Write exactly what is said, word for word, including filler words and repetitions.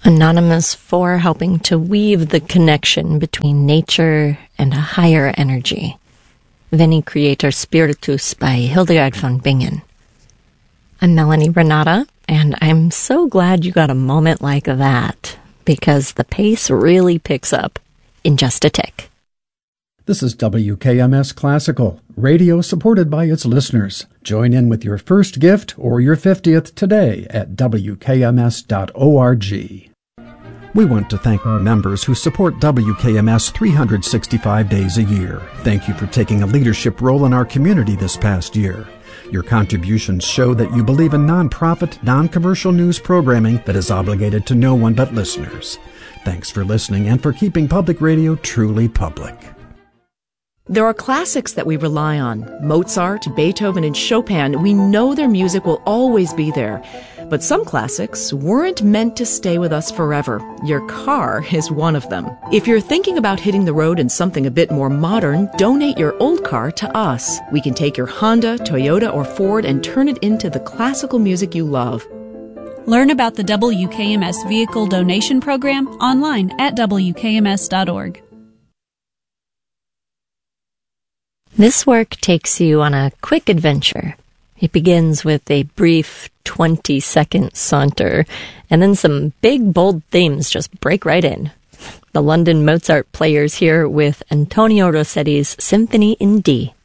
Anonymous for helping to weave the connection between nature and a higher energy. Veni Creator Spiritus by Hildegard von Bingen. I'm Melanie Renata, and I'm so glad you got a moment like that, because the pace really picks up in just a tick. This is W K M S Classical, radio supported by its listeners. Join in with your first gift or your fiftieth today at W K M S dot org. We want to thank our members who support W K M S three hundred sixty-five days a year. Thank you for taking a leadership role in our community this past year. Your contributions show that you believe in nonprofit, non-commercial news programming that is obligated to no one but listeners. Thanks for listening and for keeping public radio truly public. There are classics that we rely on. Mozart, Beethoven, and Chopin. We know their music will always be there. But some classics weren't meant to stay with us forever. Your car is one of them. If you're thinking about hitting the road in something a bit more modern, donate your old car to us. We can take your Honda, Toyota, or Ford and turn it into the classical music you love. Learn about the W K M S Vehicle Donation Program online at W K M S dot org. This work takes you on a quick adventure. It begins with a brief twenty-second saunter, and then some big, bold themes just break right in. The London Mozart Players here with Antonio Rossetti's Symphony in D.